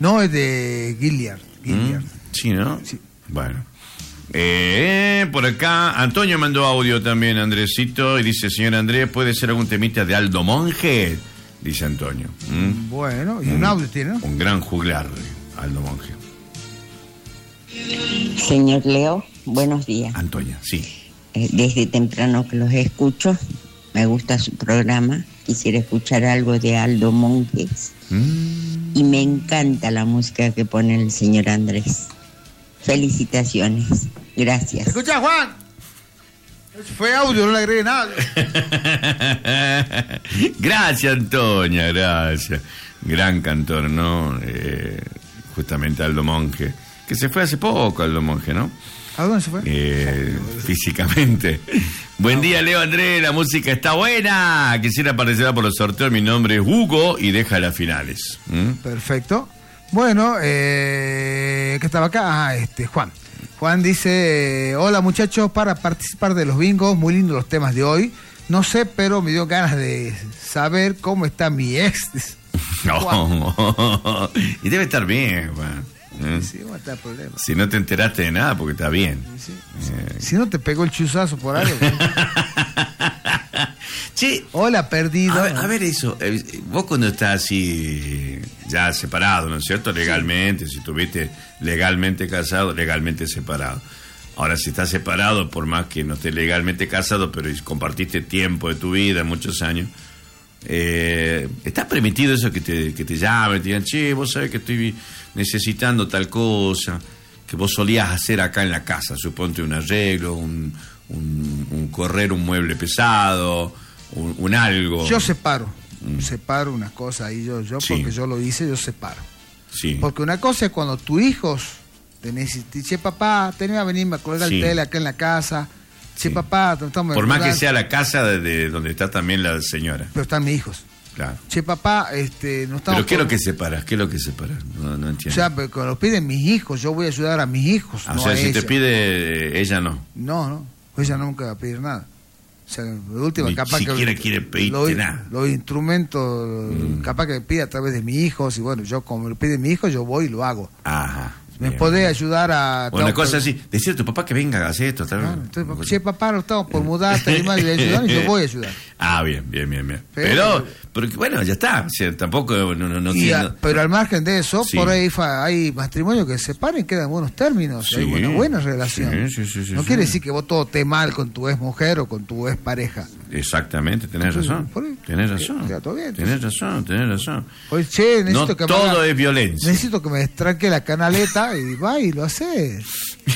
No, es de Gilliard. Sí, ¿no? Sí. Bueno. Por acá, Antonio mandó audio también, Andresito, y dice, señor Andrés, ¿puede ser algún temita de Aldo Monge? Dice Antonio. Bueno, y un audio tiene, ¿no? Un gran juglar, Aldo Monge. Señor Leo, buenos días. Antonio, sí. Desde temprano que los escucho, me gusta su programa. Quisiera escuchar algo de Aldo Monjes. Y me encanta la música que pone el señor Andrés. Felicitaciones. Gracias. Escucha, Juan. Fue audio, no le agregué nada. Gracias, Antonia, gracias. Gran cantor, ¿no? Justamente Aldo Monge. Que se fue hace poco, Aldo Monge, ¿no? ¿A dónde se fue? Físicamente. Buen día, Leo Andrés, la música está buena. Quisiera participar por los sorteos. Mi nombre es Hugo y deja las finales. Perfecto. Bueno, ¿qué estaba acá? Juan. Juan dice, hola muchachos, para participar de los bingos, muy lindos los temas de hoy. No sé, pero me dio ganas de saber cómo está mi ex. No. Y debe estar bien, Juan. Sí, no está el problema. Si no te enteraste de nada, porque está bien. Sí. Si no te pegó el chuzazo por algo. Sí. Hola, perdido. A ver eso. Vos cuando estás así, ya separado, ¿no es cierto? Legalmente, si estuviste legalmente casado, legalmente separado. Ahora, si estás separado, por más que no estés legalmente casado, pero compartiste tiempo de tu vida, muchos años, ¿está permitido eso que te llamen, te digan, che, vos sabés que estoy necesitando tal cosa, que vos solías hacer acá en la casa, suponte un arreglo, un correr un mueble pesado, un algo? Yo separo unas cosas ahí, yo Sí. porque yo lo hice, yo separo. Sí. Porque una cosa es cuando tus hijos te necesitan, che papá, tenés que venirme a colgar Sí. el tele acá en la casa, che Sí. papá, estamos Por más que sea la casa de donde está también la señora. pero están mis hijos. Claro. Che papá, no estamos. Pero ¿qué es lo que separas? ¿Qué es lo que separas? No O entiendo. sea, pero cuando lo piden mis hijos, yo voy a ayudar a mis hijos. O no sea, a si ella. te pide ella no. No, ella nunca va a pedir nada. O sea, de última, Ni capaz siquiera que quiere pedirte nada. Los instrumentos, capaz que me pide a través de mis hijos, y bueno, yo como lo pide mi hijo, yo voy y lo hago. Ajá. Me Bien. podés ayudar a... O una cosa así, decirle a tu papá que venga a hacer esto. Tal vez. Claro, entonces, che papá, no estamos por mudar, te animás y ayudar, y yo voy a ayudar. Bien. Pero Bueno, ya está. O sea, tampoco no quiero. Pero al margen de eso, Sí. por ahí hay matrimonios que se separan y quedan en buenos términos, Sí. hay una buena relación. Sí, No sí. quiere decir que vos todo esté mal con tu ex mujer o con tu ex pareja. Exactamente, tenés razón. Tenés razón. Ya, todo bien, Tenés razón. Pues, che, necesito No que todo es violencia. necesito que me destranque la canaleta y va y lo hace.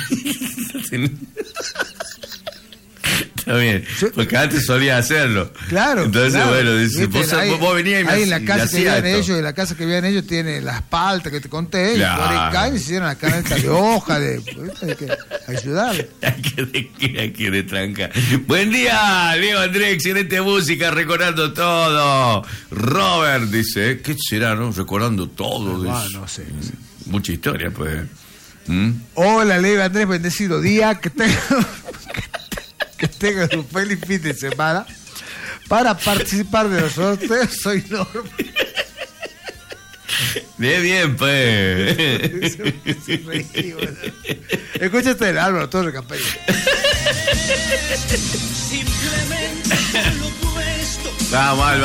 Está bien, porque antes solía hacerlo. Claro. Entonces, claro. bueno, dice, Viste, vos venías y me ahí en la casa que hacías vivían esto. ellos, en la casa que vivían ellos tiene las paltas que te conté, Claro. y por ahí caen y se hicieron la canaleta de hoja, hay que ayudarle. Hay que retrancar. Buen día, Leo Andrés, excelente música, recordando todo. Robert dice, ¿qué será, no? Recordando todo. No sé. Mucha historia, pues. Hola, Leo Andrés, bendecido día, que tengas un feliz fin de semana. Para participar de los sorteos, soy Norma. Bien, pues. Escucha este del Álvaro Torre Capello. Vamos, Álvaro.